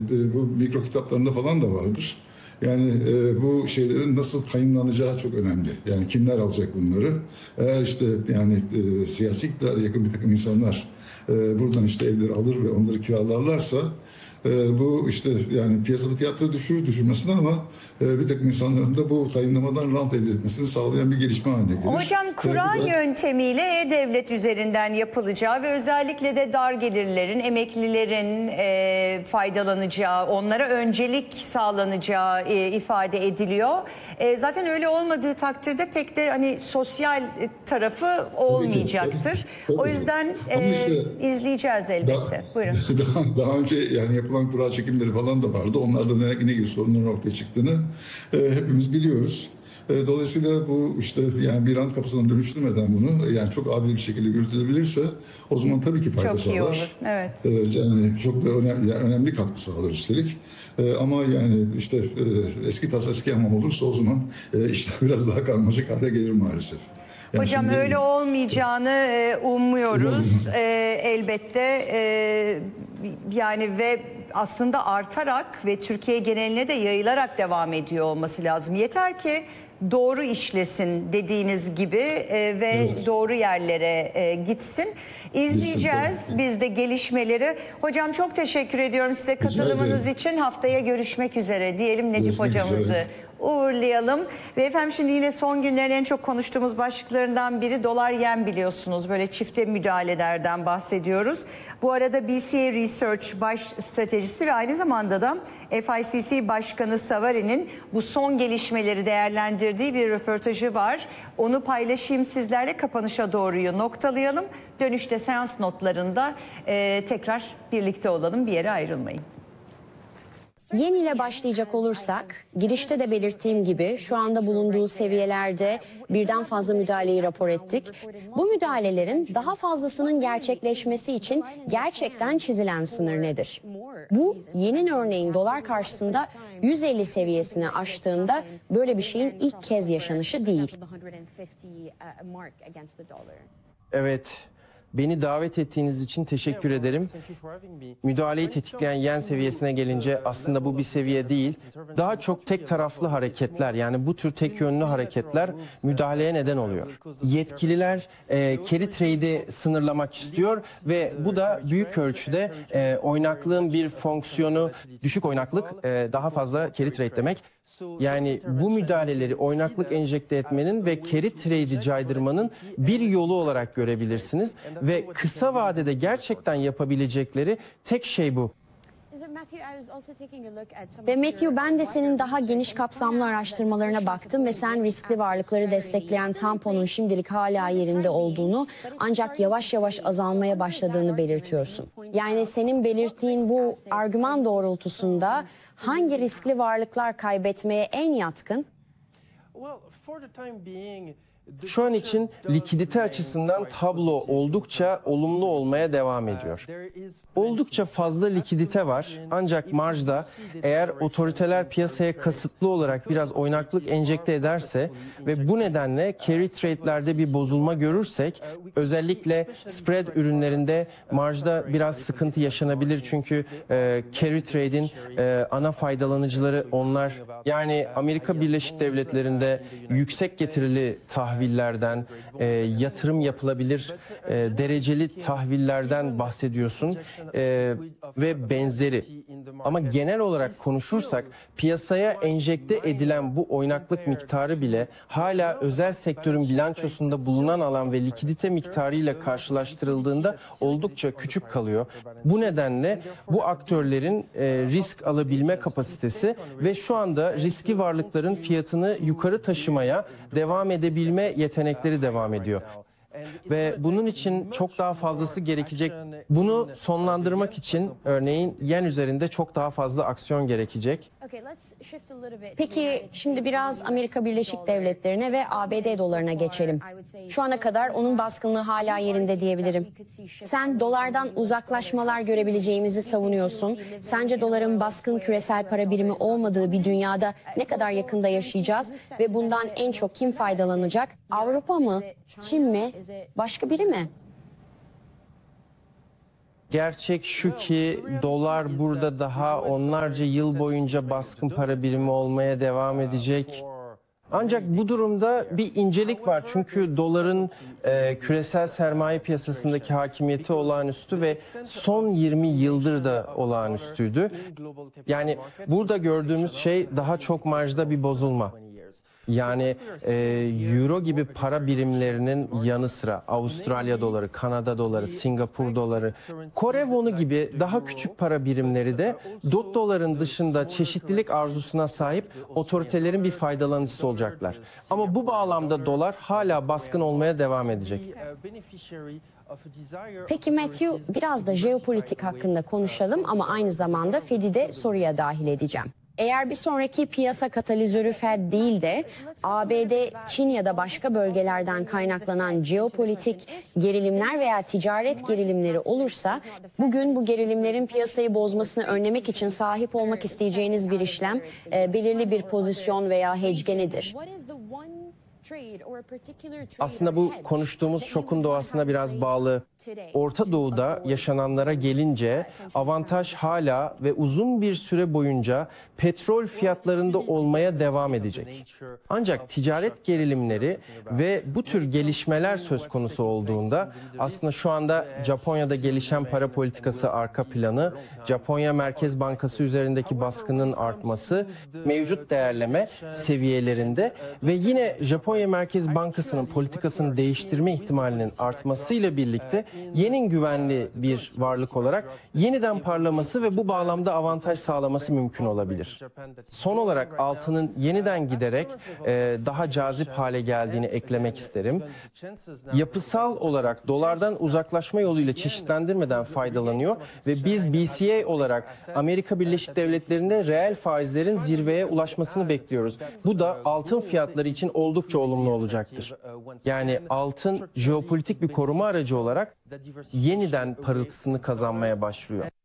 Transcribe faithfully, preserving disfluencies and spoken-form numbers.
E, bu mikro kitaplarında falan da vardır. Yani e, bu şeylerin nasıl tayinlanacağı çok önemli. Yani kimler alacak bunları? Eğer işte yani e, siyasi iktidara yakın bir takım insanlar e, buradan işte evleri alır ve onları kiralarlarsa e, bu işte yani piyasada fiyatları düşürür düşürmesine ama e, bir takım insanların da bu tayinlamadan rant elde etmesini sağlayan bir gelişme haline gelir. Hocam E, kura bu da yöntemiyle e-devlet üzerinden yapılacağı ve özellikle de dar gelirlerin, emeklilerin e, faydalanacağı, onlara öncelik sağlanacağı e, ifade ediliyor. E, zaten öyle olmadığı takdirde pek de hani sosyal tarafı tabii ki, tabii olmayacaktır. ki, tabii O ki. yüzden Ama e, işte izleyeceğiz Daha, elbette. Buyurun. daha, daha önce yani yapılan kura çekimleri falan da vardı. Onlarda ne, ne gibi sorunların ortaya çıktığını e, hepimiz biliyoruz. E, dolayısıyla bu işte yani bir rant kapısından dönüştürmeden bunu yani çok adil bir şekilde yürütülebilirse o zaman tabii ki fayda Çok iyi olur. sağlar. Evet. E, yani çok da önemli, yani önemli katkı sağlar üstelik. E, ama yani işte e, eski tas eski hamam olursa o zaman e, işler biraz daha karmaşık hale gelir maalesef. Yani Hocam şimdi öyle olmayacağını e, umuyoruz umarım. e, elbette e, yani ve aslında artarak ve Türkiye geneline de yayılarak devam ediyor olması lazım. Yeter ki doğru işlesin dediğiniz gibi e, ve Evet. doğru yerlere e, gitsin. Gitsin İzleyeceğiz tabii ki. biz de gelişmeleri. Hocam çok teşekkür ediyorum size Rica katılımınız ederim. için. Haftaya görüşmek üzere diyelim Necip Görüşmek hocamızı üzere. uğurlayalım. Ve efendim şimdi yine son günlerin en çok konuştuğumuz başlıklarından biri dolar yen biliyorsunuz. Böyle çifte müdahalelerden bahsediyoruz. Bu arada B C A Research baş stratejisi ve aynı zamanda da F I C C Başkanı Savari'nin bu son gelişmeleri değerlendirdiği bir röportajı var. Onu paylaşayım sizlerle, kapanışa doğruyu noktalayalım. Dönüşte seans notlarında e, tekrar birlikte olalım, bir yere ayrılmayın. Yen ile başlayacak olursak, girişte de belirttiğim gibi şu anda bulunduğu seviyelerde birden fazla müdahaleyi rapor ettik. Bu müdahalelerin daha fazlasının gerçekleşmesi için gerçekten çizilen sınır nedir? Bu, yenin örneğin dolar karşısında yüz elli seviyesini aştığında böyle bir şeyin ilk kez yaşanışı değil. Evet. Beni davet ettiğiniz için teşekkür ederim. Müdahaleyi tetikleyen yen seviyesine gelince aslında bu bir seviye değil. Daha çok tek taraflı hareketler, yani bu tür tek yönlü hareketler müdahaleye neden oluyor. Yetkililer e, carry trade'i sınırlamak istiyor ve bu da büyük ölçüde e, oynaklığın bir fonksiyonu, düşük oynaklık e, daha fazla carry trade demek. Yani bu müdahaleleri oynaklık enjekte etmenin ve carry trade'i caydırmanın bir yolu olarak görebilirsiniz. Ve kısa vadede gerçekten yapabilecekleri tek şey bu. Ve Matthew, ben de senin daha geniş kapsamlı araştırmalarına baktım ve sen riskli varlıkları destekleyen tamponun şimdilik hala yerinde olduğunu ancak yavaş yavaş azalmaya başladığını belirtiyorsun. Yani senin belirttiğin bu argüman doğrultusunda hangi riskli varlıklar kaybetmeye en yatkın? Şu an için likidite açısından tablo oldukça olumlu olmaya devam ediyor. Oldukça fazla likidite var, ancak marjda eğer otoriteler piyasaya kasıtlı olarak biraz oynaklık enjekte ederse ve bu nedenle carry trade'lerde bir bozulma görürsek, özellikle spread ürünlerinde marjda biraz sıkıntı yaşanabilir. Çünkü e, carry trade'in e, ana faydalanıcıları onlar. Yani Amerika Birleşik Devletleri'nde yüksek getirili tahvillerden, e, yatırım yapılabilir e, dereceli tahvillerden bahsediyorsun e, ve benzeri. Ama genel olarak konuşursak piyasaya enjekte edilen bu oynaklık miktarı bile hala özel sektörün bilançosunda bulunan alan ve likidite miktarıyla karşılaştırıldığında oldukça küçük kalıyor. Bu nedenle bu aktörlerin e, risk alabilme kapasitesi ve şu anda riskli varlıkların fiyatını yukarı taşımaya devam edebilme yetenekleri devam ediyor. Ve bunun için çok daha fazlası gerekecek. Bunu sonlandırmak için örneğin yen üzerinde çok daha fazla aksiyon gerekecek. Peki şimdi biraz Amerika Birleşik Devletleri'ne ve A B D dolarına geçelim. Şu ana kadar onun baskınlığı hala yerinde diyebilirim. Sen dolardan uzaklaşmalar görebileceğimizi savunuyorsun. Sence doların baskın küresel para birimi olmadığı bir dünyada ne kadar yakında yaşayacağız ve bundan en çok kim faydalanacak? Avrupa mı? Çin mi? Başka biri mi? Gerçek şu ki dolar burada daha onlarca yıl boyunca baskın para birimi olmaya devam edecek. Ancak bu durumda bir incelik var çünkü doların e, küresel sermaye piyasasındaki hakimiyeti olağanüstü ve son yirmi yıldır da olağanüstüydü. Yani burada gördüğümüz şey daha çok marjda bir bozulma. Yani e, euro gibi para birimlerinin yanı sıra Avustralya doları, Kanada doları, Singapur doları, Kore wonu gibi daha küçük para birimleri de dot doların dışında çeşitlilik arzusuna sahip otoritelerin bir faydalanıcısı olacaklar. Ama bu bağlamda dolar hala baskın olmaya devam edecek. Peki Matthew, biraz da jeopolitik hakkında konuşalım ama aynı zamanda Fed'i de soruya dahil edeceğim. Eğer bir sonraki piyasa katalizörü Fed değil de A B D, Çin ya da başka bölgelerden kaynaklanan jeopolitik gerilimler veya ticaret gerilimleri olursa bugün bu gerilimlerin piyasayı bozmasını önlemek için sahip olmak isteyeceğiniz bir işlem, e, belirli bir pozisyon veya hedge nedir? Aslında bu konuştuğumuz şokun doğasına biraz bağlı. Orta Doğu'da yaşananlara gelince avantaj hala ve uzun bir süre boyunca petrol fiyatlarında olmaya devam edecek. Ancak ticaret gerilimleri ve bu tür gelişmeler söz konusu olduğunda aslında şu anda Japonya'da gelişen para politikası arka planı, Japonya Merkez Bankası üzerindeki baskının artması, mevcut değerleme seviyelerinde ve yine Japonya Merkez Bankası'nın politikasını değiştirme ihtimalinin artmasıyla birlikte yenin güvenli bir varlık olarak yeniden parlaması ve bu bağlamda avantaj sağlaması mümkün olabilir. Son olarak altının yeniden giderek e, daha cazip hale geldiğini eklemek isterim. Yapısal olarak dolardan uzaklaşma yoluyla çeşitlendirmeden faydalanıyor ve biz B C A olarak Amerika Birleşik Devletleri'nde reel faizlerin zirveye ulaşmasını bekliyoruz. Bu da altın fiyatları için oldukça olumlu olacaktır. Yani altın jeopolitik bir koruma aracı olarak yeniden parıltısını kazanmaya başlıyor.